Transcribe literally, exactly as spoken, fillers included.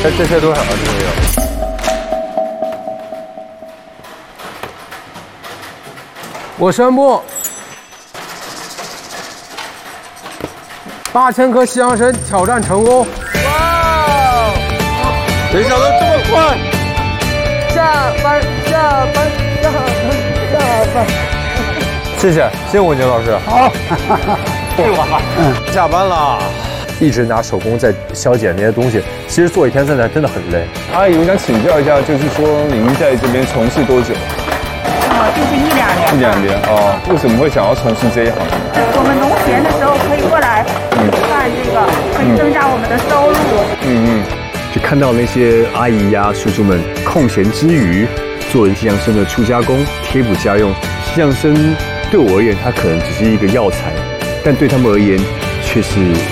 这这些多少？这些有。我宣布，八千颗西洋参挑战成功。哇！没想到这么快！下班，下班，下班，下班。谢谢，谢谢文杰老师。好，是我吧？嗯，下班了。一直拿手工在消解那些东西，其实做一天三餐真的很累。 阿姨，我想请教一下，就是说您在这边从事多久？ 哦，就是一两年。 一两年哦，为什么会想要从事这一行呢？ 我们农闲的时候可以过来干这个，可以增加我们的收入。 嗯嗯。 就看到那些阿姨呀、叔叔们空闲之余做西洋参的初加工、贴补家用。西洋参对我而言，它可能只是一个药材，但对他们而言却是